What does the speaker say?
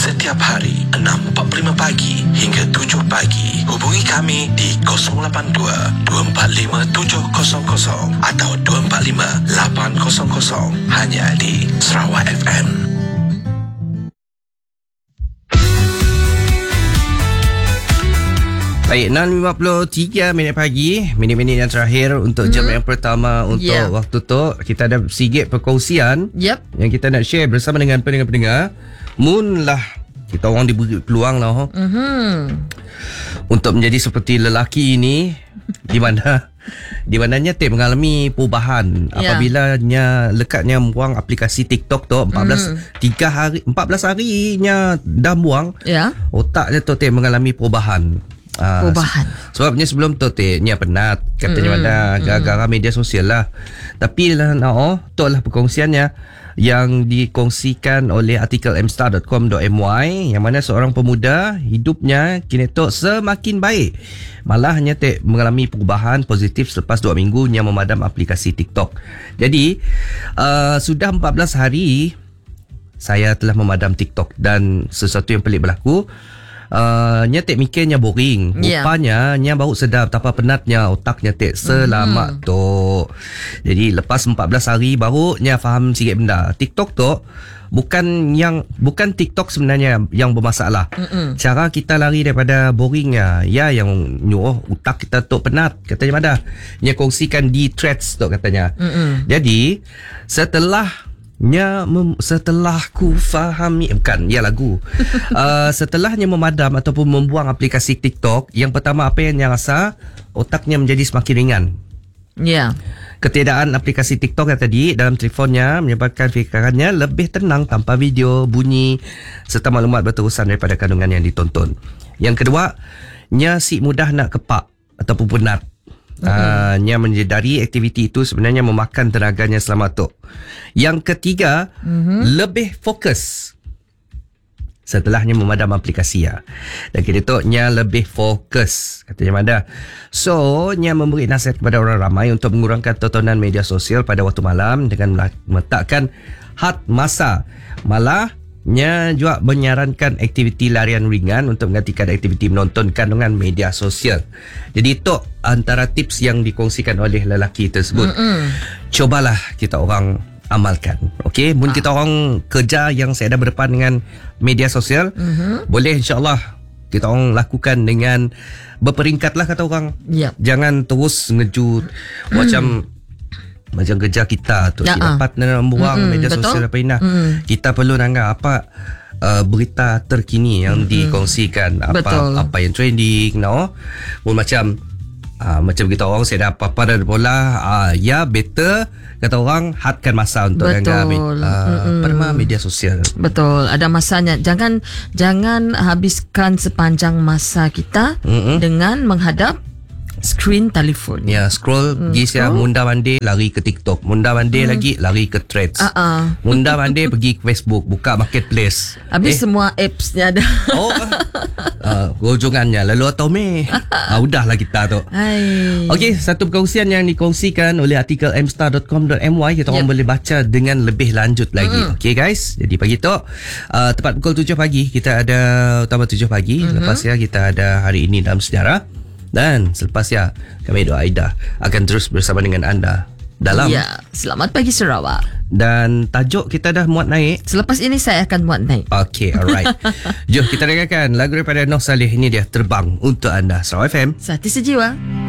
setiap hari 6.45 pagi hingga 7 pagi. Hubungi kami di 082-245-700 atau 245-800 hanya di Sarawak FM. Baik, 6.53 minit pagi, minit-minit yang terakhir untuk jam yang pertama untuk waktu tu. Kita ada sikit perkongsian yang kita nak share bersama dengan pendengar-pendengar. Mun lah kita orang diberi peluang lah untuk menjadi seperti lelaki ini, di mananya mengalami perubahan apabila lekatnya buang aplikasi TikTok tu 14 hari nya dah buang, otaknya tu mengalami perubahan. Sebabnya sebelum tu nya penat katanya pada gara-gara media sosial lah. Tapi tu lah perkongsiannya yang dikongsikan oleh artikel mstar.com.my, yang mana seorang pemuda hidupnya kini tu semakin baik, malahnya mengalami perubahan positif selepas 2 minggu nya memadam aplikasi TikTok. Jadi sudah 14 hari saya telah memadam TikTok, dan sesuatu yang pelik berlaku. Nya mikirnya boring. Rupanya nya baru sedar betapa penatnya otaknya selama tu. Jadi lepas 14 hari baru nya faham sikit benda. TikTok tu bukan TikTok sebenarnya yang bermasalah. Cara kita lari daripada boringnya yang nyuruh otak kita tu penat. Katanya mana? Nya kongsikan di threads tu katanya. Jadi setelah ku fahami, lagu setelahnya memadam ataupun membuang aplikasi TikTok, yang pertama apa yang rasa, otaknya menjadi semakin ringan. Ketiadaan aplikasi TikTok yang tadi dalam telefonnya menyebabkan fikirannya lebih tenang tanpa video, bunyi serta maklumat berterusan daripada kandungan yang ditonton. Yang kedua, nya si mudah nak kepak ataupun penat. Nya menyedari aktiviti itu sebenarnya memakan tenaganya selama tu. Yang ketiga, lebih fokus setelahnya memadam aplikasi dan kini tu nya lebih fokus katanya Mada. So nya memberi nasihat kepada orang ramai untuk mengurangkan tontonan media sosial pada waktu malam dengan meletakkan had masa. Malah nya juga menyarankan aktiviti larian ringan untuk menggantikan aktiviti menonton kandungan media sosial. Jadi itu antara tips yang dikongsikan oleh lelaki tersebut. Cobalah kita orang amalkan. Okey, mungkin kita orang kerja yang saya ada berdepan dengan media sosial, boleh insya-Allah kita orang lakukan dengan berperingkat lah kata orang. Jangan terus ngejut macam kerja kita tu dapat membuang media sosial apa ini. Kita perlu nanggap apa berita terkini yang dikongsikan, apa yang trending macam kita orang saya dah apa-apa dah bola, better kata orang hadkan masa untuk nanggap media sosial. Betul, ada masanya. Jangan habiskan sepanjang masa kita dengan menghadap screen telefon. Scroll pergi munda mandi lari ke TikTok, munda mandi lagi lari ke threads, munda mandi pergi ke Facebook, buka marketplace, habis semua apps-nya ada. Ujungannya lalu atau udahlah kita tu. Okey, satu perkongsian yang dikongsikan oleh artikel mstar.com.my, kita orang boleh baca dengan lebih lanjut lagi. Okey guys, jadi pagi tu tepat pukul 7 pagi kita ada utama 7 pagi. Lepas kita ada hari ini dalam sejarah. Dan selepas kami doa Aida akan terus bersama dengan anda dalam Selamat Pagi Sarawak. Dan tajuk kita dah muat naik. Selepas ini saya akan muat naik. Okay, alright. Jom kita dengarkan lagu daripada Noh Saleh. Ini dia Terbang untuk anda, Sarawak FM. Sati Sejiwa.